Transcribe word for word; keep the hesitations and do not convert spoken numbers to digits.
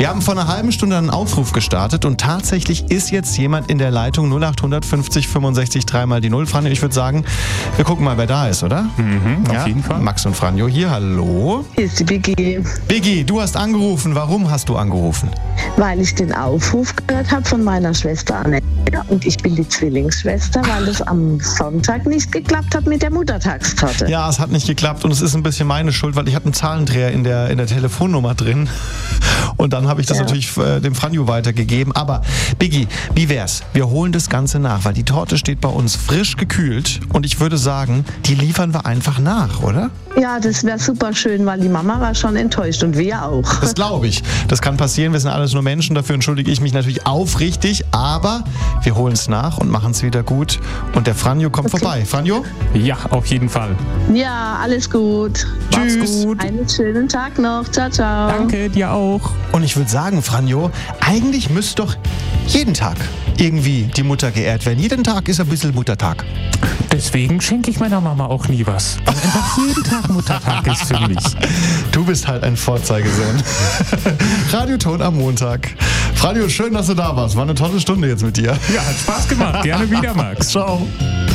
Wir haben vor einer halben Stunde einen Aufruf gestartet und tatsächlich ist jetzt jemand in der Leitung null acht fünfzig fünfundsechzig dreimal die null. Franjo, ich würde sagen, wir gucken mal, wer da ist, oder? Mhm, ja? Auf jeden Fall. Max und Franjo hier, hallo. Hier ist die Biggie. Biggie, du hast angerufen. Warum hast du angerufen? Weil ich den Aufruf gehört habe von meiner Schwester Annette und ich bin die Zwillingsschwester, weil es am Sonntag nicht geklappt hat mit der Muttertagstorte. Ja, es hat nicht geklappt und es ist ein bisschen meine Schuld, weil ich hatte einen Zahlendreher in der, in der Telefonnummer drin und dann habe ich das Ja. natürlich äh, dem Franjo weitergegeben. Aber Biggie, wie wär's? Wir holen das Ganze nach, weil die Torte steht bei uns frisch gekühlt und ich würde sagen, die liefern wir einfach nach, oder? Ja, das wäre super schön, weil die Mama war schon enttäuscht und wir auch. Das glaube ich. Das kann passieren, wir sind alles nur Menschen, dafür entschuldige ich mich natürlich aufrichtig, aber wir holen es nach und machen es wieder gut und der Franjo kommt Okay. vorbei. Franjo? Ja, auf jeden Fall. Ja, alles gut. Tschüss. Mach's gut. Einen schönen Tag noch. Ciao, ciao. Danke, dir auch. Und ich würde sagen, Franjo, eigentlich müsste doch jeden Tag irgendwie die Mutter geehrt werden. Jeden Tag ist ein bisschen Muttertag. Deswegen schenke ich meiner Mama auch nie was. Weil einfach jeden Tag Muttertag ist für mich. Du bist halt ein Vorzeigesohn. Radioton am Montag. Franjo, schön, dass du da warst. War eine tolle Stunde jetzt mit dir. Ja, hat Spaß gemacht. Gerne wieder, Max. Ciao.